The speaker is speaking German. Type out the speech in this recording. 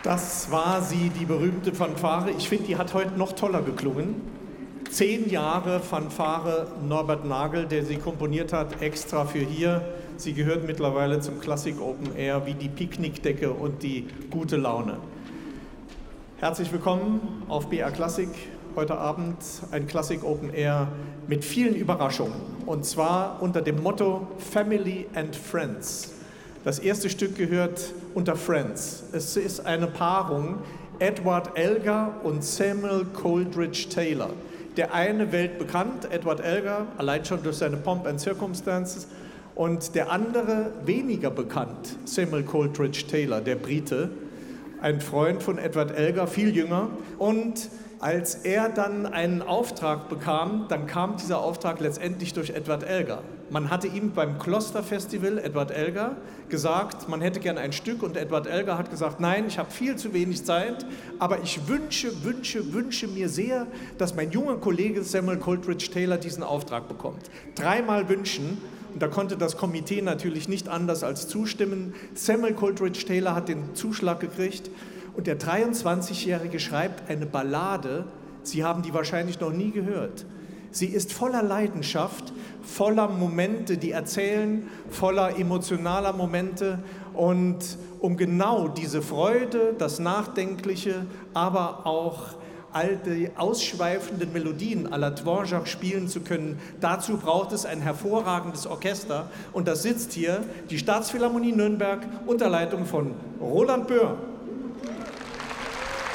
Das war sie, die berühmte Fanfare. Ich finde, die hat heute noch toller geklungen. 10 Jahre Fanfare Norbert Nagel, der sie komponiert hat, extra für hier. Sie gehört mittlerweile zum Klassik Open Air wie die Picknickdecke und die gute Laune. Herzlich willkommen auf BR Klassik. Heute Abend ein Klassik Open Air mit vielen Überraschungen. Und zwar unter dem Motto Family and Friends. Das erste Stück gehört unter Friends. Es ist eine Paarung Edward Elgar und Samuel Coleridge Taylor. Der eine weltbekannt, Edward Elgar, allein schon durch seine Pomp and Circumstances, und der andere weniger bekannt, Samuel Coleridge Taylor, der Brite, ein Freund von Edward Elgar, viel jünger. Und als er dann einen Auftrag bekam, dann kam dieser Auftrag letztendlich durch Edward Elgar. Man hatte ihm beim Klosterfestival, Edward Elgar, gesagt, man hätte gern ein Stück, und Edward Elgar hat gesagt, nein, ich habe viel zu wenig Zeit, aber ich wünsche mir sehr, dass mein junger Kollege Samuel Coleridge Taylor diesen Auftrag bekommt. 3-mal wünschen, und da konnte das Komitee natürlich nicht anders als zustimmen. Samuel Coleridge Taylor hat den Zuschlag gekriegt. Und der 23-Jährige schreibt eine Ballade, Sie haben die wahrscheinlich noch nie gehört. Sie ist voller Leidenschaft, voller Momente, die erzählen, voller emotionaler Momente. Und um genau diese Freude, das Nachdenkliche, aber auch all die ausschweifenden Melodien à la Dvorak spielen zu können, dazu braucht es ein hervorragendes Orchester. Und das sitzt hier die Staatsphilharmonie Nürnberg unter Leitung von Roland Böhr.